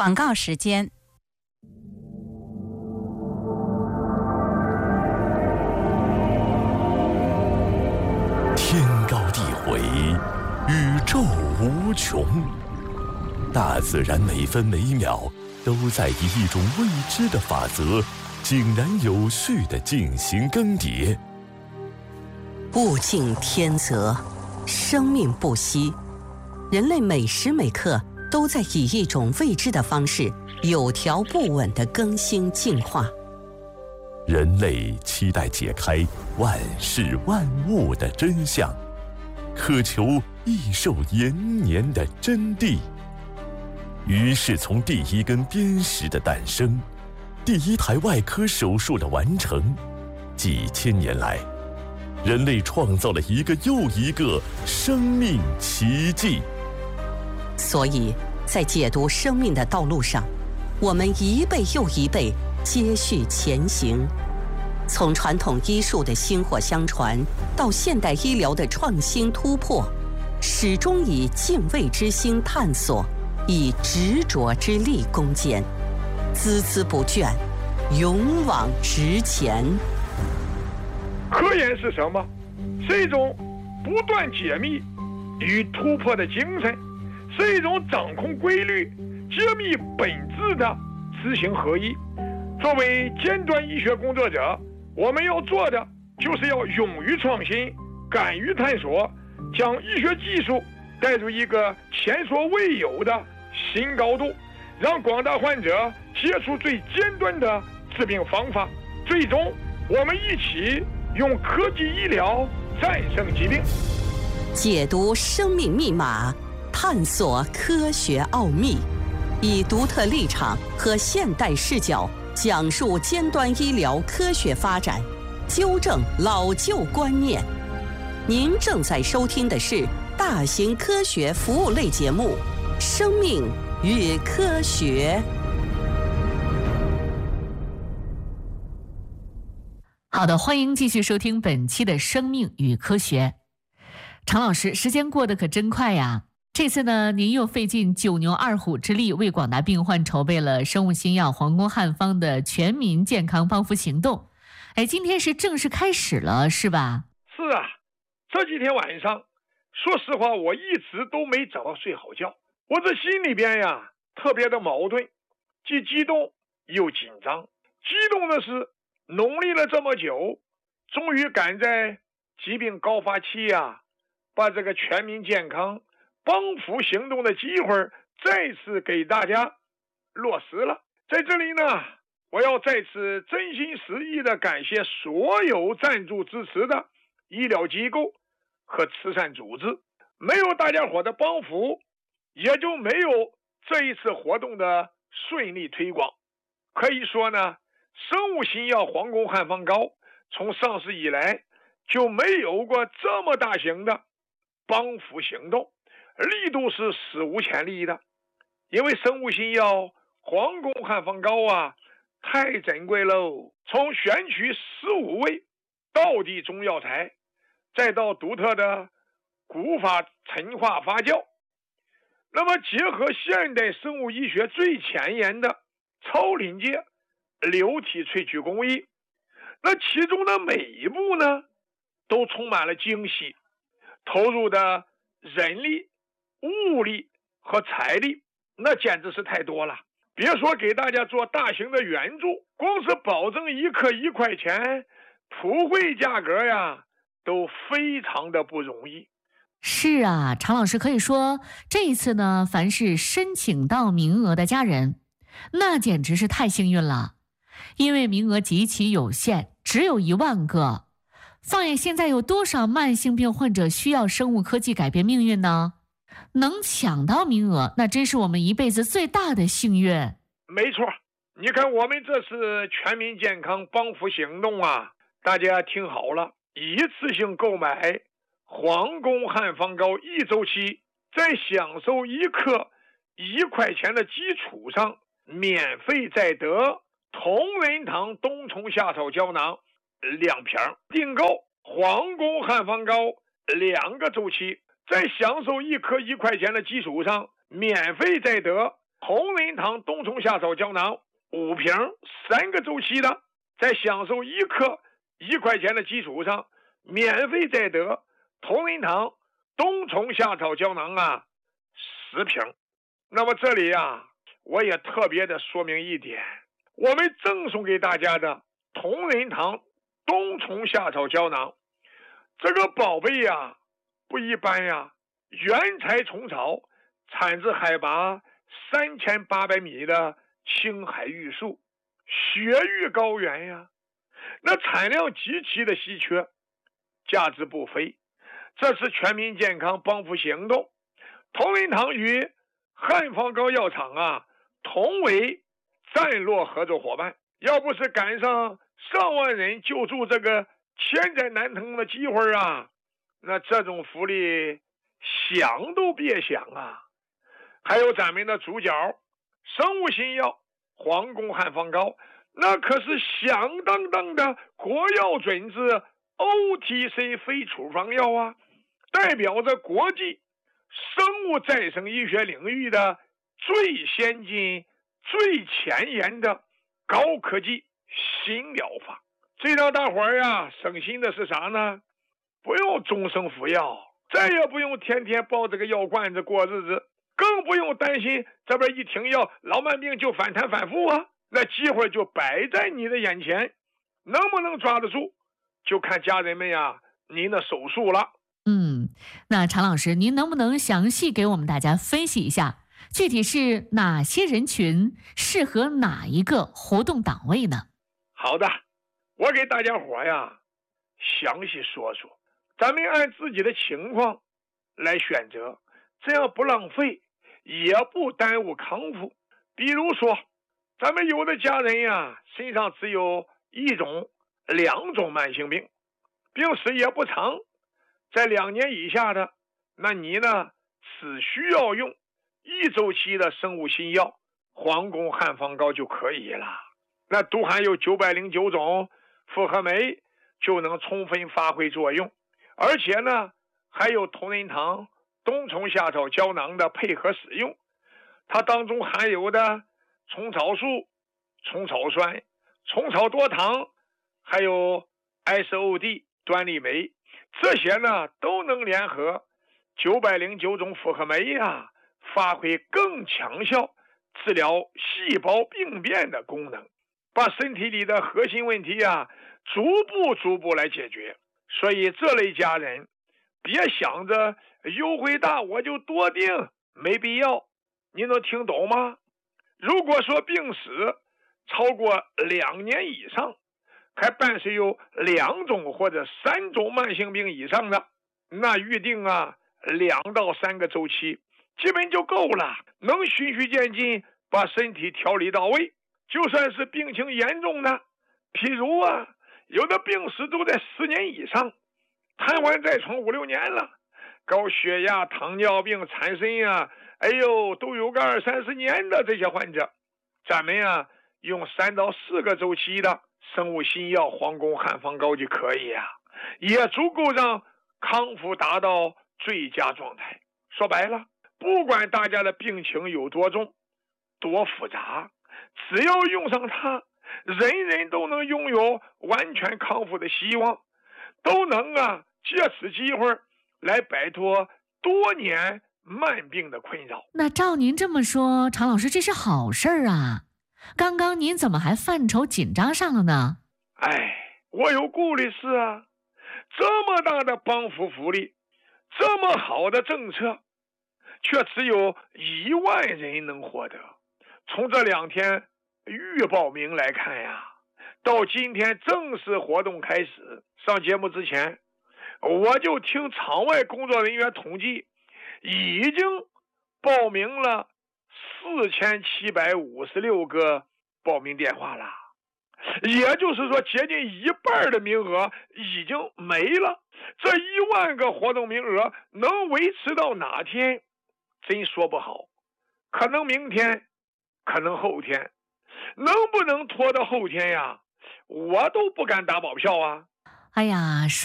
广告时间。 天高地回，宇宙无穷，大自然每分每秒都在以一种未知的法则，井然有序地进行更迭。 物竞天择，生命不息，人类每时每刻都在以一种未知的方式，有条不紊地更新进化。 人类期待解开万事万物的真相，渴求益寿延年的真谛。于是从第一根砭石的诞生，第一台外科手术的完成，几千年来，人类创造了一个又一个生命奇迹。 所以在解读生命的道路上，我们一辈又一辈接续前行，从传统医术的薪火相传到现代医疗的创新突破，始终以敬畏之心探索，以执着之力攻坚，孜孜不倦，勇往直前。 科研是什么？是一种不断解密与突破的精神，是一种掌控规律、揭秘本质的知行合一。作为尖端医学工作者，我们要做的就是要勇于创新，敢于探索，将医学技术带入一个前所未有的新高度，让广大患者接触最尖端的治病方法。最终，我们一起用科技医疗战胜疾病， 解读生命密码，探索科学奥秘，以独特立场和现代视角讲述尖端医疗科学发展，纠正老旧观念。您正在收听的是大型科学服务类节目《生命与科学》。 好的，欢迎继续收听本期的《生命与科学》。常老师，时间过得可真快呀！这次呢，您又费尽九牛二虎之力，为广大病患筹备了生物新药皇宫汉方的全民健康帮扶行动。哎，今天是正式开始了，是吧？ 是啊，这几天晚上，说实话，我一直都没找到睡好觉。我这心里边呀，特别的矛盾，既激动又紧张。激动的是，努力了这么久，终于赶在疾病高发期呀，把这个全民健康帮扶行动的机会再次给大家落实了。在这里呢，我要再次真心实意的感谢所有赞助支持的医疗机构和慈善组织，没有大家伙的帮扶，也就没有这一次活动的顺利推广。可以说呢，生物新药皇宫汉方膏从上市以来就没有过这么大型的帮扶行动，力度是史无前例的。因为生物新药皇宫汉方膏啊，太珍贵喽！从选取15味道地中药材，再到独特的古法陈化发酵，那么结合现代生物医学最前沿的超临界流体萃取工艺，那其中的每一步呢，都充满了惊喜，投入的人力、物力和财力，那简直是太多了。别说给大家做大型的援助，光是保证一克1块钱，普惠价格呀，都非常的不容易。 是啊，常老师，可以说这一次呢，凡是申请到名额的家人，那简直是太幸运了，因为名额极其有限，只有1万个。放眼现在有多少慢性病患者需要生物科技改变命运呢？能抢到名额，那真是我们一辈子最大的幸运。 没错，你看我们这次全民健康帮扶行动啊，大家听好了，一次性购买皇宫汉方膏1周期，在享受1克1块钱的基础上，免费再得同仁堂冬虫夏草胶囊2瓶，订购皇宫汉方膏2个周期，在享受1克1块钱的基础上，免费再得同仁堂冬虫夏草胶囊5瓶3个周期的，在享受1克1块钱的基础上，免费再得同仁堂冬虫夏草胶囊10瓶。那么这里我也特别的说明一点，我们赠送给大家的同仁堂冬虫夏草胶囊，这个宝贝不一般原材虫草，产自海拔3800米的青海玉树雪域高原那产量极其的稀缺，价值不菲。这是全民健康帮扶行动，同仁堂与汉方膏药厂同为战略合作伙伴。要不是赶上上万人救助这个千载难逢的机会那这种福利想都别想还有咱们的主角生物新药皇宫汉方膏，那可是响当当的国药准字 OTC 非处方药代表着国际生物再生医学领域的最先进最前沿的高科技新疗法。最让大伙省心的是啥呢？不用终生服药，再也不用天天抱这个药罐子过日子，更不用担心这边一停药老慢病就反弹反复那机会就摆在你的眼前，能不能抓得住就看家人们您的手速了。 那常老师，您能不能详细给我们大家分析一下，具体是哪些人群适合哪一个活动档位呢？ 好的，我给大家伙详细说说，咱们按自己的情况来选择，这样不浪费也不耽误康复。比如说咱们有的家人身上只有1种2种慢性病，病史也不长，在2年以下的，那你呢只需要用1周期的生物新药皇宫汉方膏就可以了。那都含有909种复合酶，就能充分发挥作用。而且呢还有同仁堂冬虫夏草胶囊的配合使用，它当中含有的虫草素、虫草酸、虫草多糖，还有 SOD 端粒酶，这些呢都能联合909种复合酶发挥更强效治疗细胞病变的功能，把身体里的核心问题逐步来解决。所以这类家人别想着优惠大我就多订，没必要。你能听懂吗？如果说病史超过2年以上，还伴随有2种或者3种慢性病以上的，那预定2到3个周期基本就够了，能循序渐进把身体调理到位。就算是病情严重的，譬如有的病史都在10年以上，瘫痪在床5、6年了，高血压、糖尿病、产生都有个20、30年的这些患者，咱们用3到4个周期的生物新药皇宫汉方膏就可以也足够让康复达到最佳状态。说白了，不管大家的病情有多重多复杂，只要用上它，人人都能拥有完全康复的希望，都能借此机会来摆脱多年慢病的困扰。 那照您这么说，常老师，这是好事刚刚您怎么还犯愁紧张上了呢？ 我有顾虑是这么大的帮扶福利，这么好的政策，却只有1万人能获得。从这2天预报名来看到今天正式活动开始，上节目之前我就听场外工作人员统计，已经报名了4756个报名电话了，也就是说接近1半的名额已经没了。这1万个活动名额能维持到哪天真说不好，可能明天，可能后天，能不能拖到后天我都不敢打保票哎呀，